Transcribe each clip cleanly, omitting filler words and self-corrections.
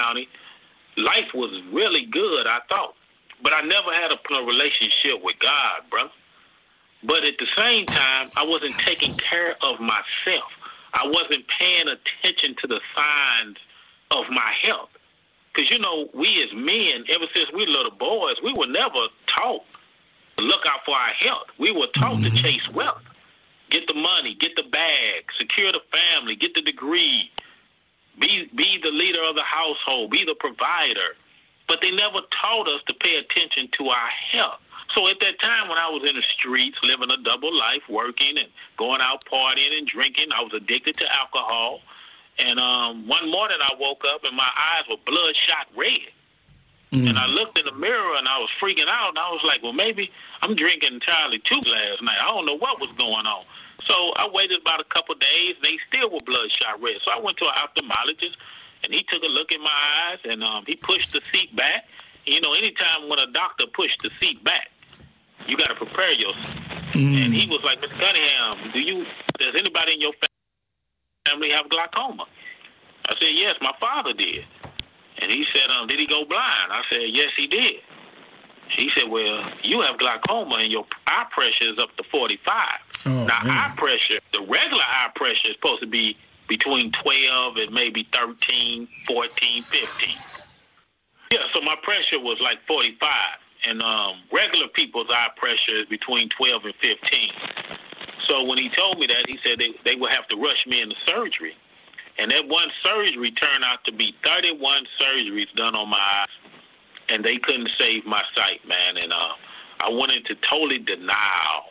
County. Life was really good, I thought. But I never had a relationship with God, brother. But at the same time, I wasn't taking care of myself. I wasn't paying attention to the signs of my health. Because, we as men, ever since we were little boys, we were never taught to look out for our health. We were taught to chase wealth. Get the money, get the bag, secure the family, get the degree, be the leader of the household, be the provider. But they never taught us to pay attention to our health. So at that time when I was in the streets, living a double life, working and going out partying and drinking, I was addicted to alcohol. And one morning I woke up and my eyes were bloodshot red. And I looked in the mirror and I was freaking out. And I was like, well, maybe I'm drinking entirely too last night. I don't know what was going on. So I waited about a couple of days. They still were bloodshot red. So I went to an ophthalmologist, and he took a look in my eyes, and he pushed the seat back. Anytime when a doctor pushed the seat back, you got to prepare yourself. And he was like, Mr. Cunningham, does anybody in your family have glaucoma? I said, yes, my father did. And he said, did he go blind? I said, yes, he did. He said, well, you have glaucoma and your eye pressure is up to 45. Eye pressure, the regular eye pressure is supposed to be between 12 and maybe 13, 14, 15. Yeah, so my pressure was like 45. And regular people's eye pressure is between 12 and 15. So when he told me that, he said they would have to rush me into surgery. And that one surgery turned out to be 31 surgeries done on my eyes, and they couldn't save my sight, man. And I went into totally denial.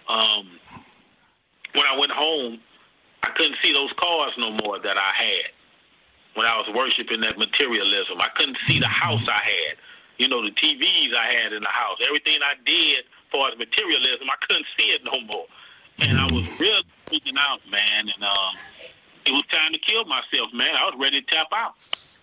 When I went home, I couldn't see those cars no more that I had when I was worshiping that materialism. I couldn't see the house I had, the TVs I had in the house. Everything I did as far as materialism, I couldn't see it no more. And I was really freaking out, man, and it was time to kill myself, man. I was ready to tap out.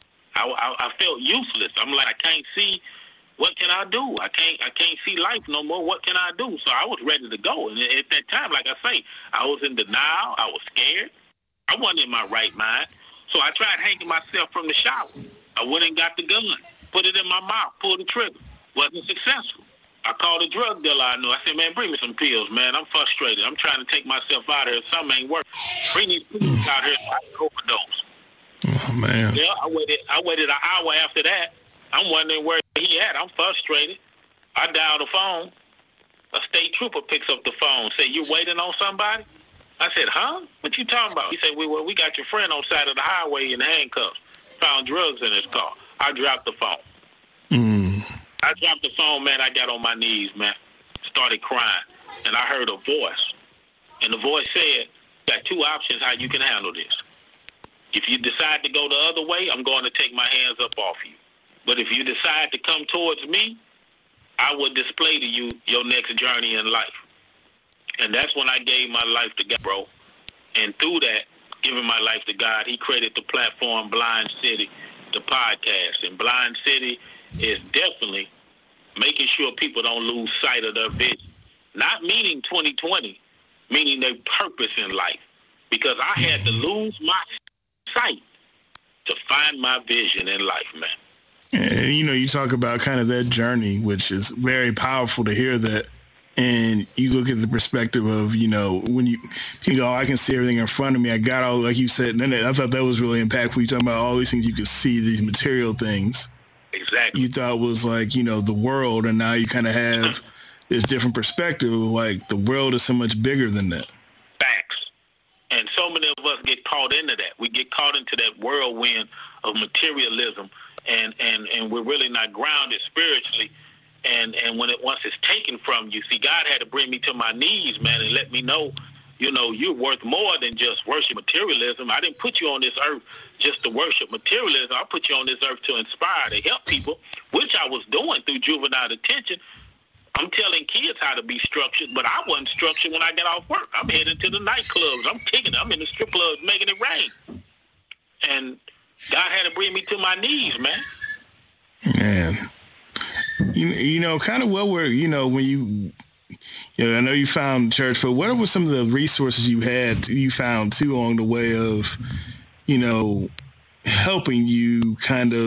I felt useless. I'm like, I can't see. What can I do? I can't see life no more. What can I do? So I was ready to go. And at that time, like I say, I was in denial. I was scared. I wasn't in my right mind. So I tried hanging myself from the shower. I went and got the gun, put it in my mouth, pulled the trigger. Wasn't successful. I called a drug dealer I knew. I said, man, bring me some pills, man. I'm frustrated. I'm trying to take myself out of here. Something ain't working. Bring these pills out here so I can overdose. Oh, man. Yeah, I waited an hour after that. I'm wondering where he at. I'm frustrated. I dialed the phone. A state trooper picks up the phone, say, you waiting on somebody? I said, huh? What you talking about? He said, well, we got your friend on the side of the highway in handcuffs. Found drugs in his car. I dropped the phone. I dropped the phone, man. I got on my knees, man. Started crying. And I heard a voice. And the voice said, got two options how you can handle this. If you decide to go the other way, I'm going to take my hands up off you. But if you decide to come towards me, I will display to you your next journey in life. And that's when I gave my life to God, bro. And through that, giving my life to God, he created the platform Blind City, the podcast. And Blind City is definitely making sure people don't lose sight of their vision. Not meaning 2020, meaning their purpose in life. Because I had to lose my sight to find my vision in life, man. And, you talk about kind of that journey, which is very powerful to hear that. And you look at the perspective of, when you go, I can see everything in front of me. I got all, like you said, and I thought that was really impactful. You talking about all these things you could see, these material things. Exactly. You thought was like, the world, and now you kind of have this different perspective of like the world is so much bigger than that. Facts. And so many of us get caught into that. We get caught into that whirlwind of materialism, and we're really not grounded spiritually. And once it's taken from you, see, God had to bring me to my knees, man, and let me know, you're worth more than just worship materialism. I didn't put you on this earth just to worship materialism. I put you on this earth to inspire, to help people, which I was doing through juvenile detention. I'm telling kids how to be structured, but I wasn't structured when I got off work. I'm heading to the nightclubs. I'm kicking it. I'm in the strip clubs making it rain. And God had to bring me to my knees, man. Man. Kind of what were, when you I know you found church, but what were some of the resources you found too along the way of, helping you kind of